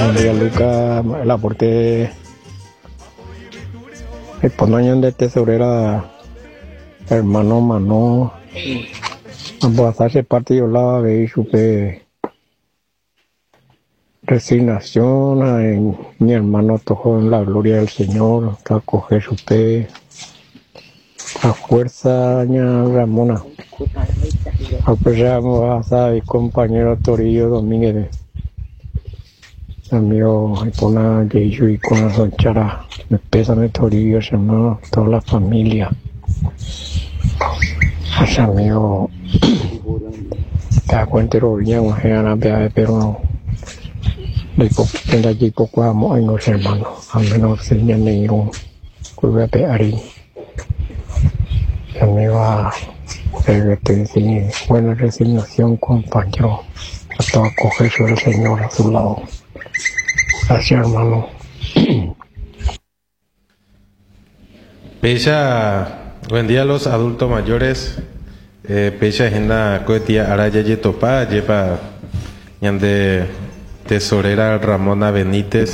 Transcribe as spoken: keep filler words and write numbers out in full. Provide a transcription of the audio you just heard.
María Luca, el aporte el ponaño de tesorera hermano mano vamos a hacerse parte de la de supe resignación en mi hermano tocó en la gloria del Señor a coger supe a fuerza ña Ramona apoyamos a mi compañero Torillo Domínguez amigo Ipona Yeyu y con la sonchara me pesa mi Torillo hermano toda la familia ese amigo te cuento bien o sea pero de poco de allí poco amo en los hermanos a menos señal ningún cuida de ari amigo que te dice buena resignación compañero a todo coger sobre el Señor a su lado. Gracias hermano. Pecha, buen día a los adultos mayores. Eh, Pecha es en la coetía Araya Yetopa, lleva ñande tesorera Ramona Benítez.